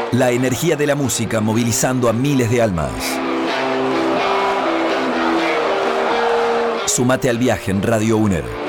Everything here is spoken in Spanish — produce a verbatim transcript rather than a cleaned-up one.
La energía de la música movilizando a miles de almas. Sumate al viaje en Radio UNER.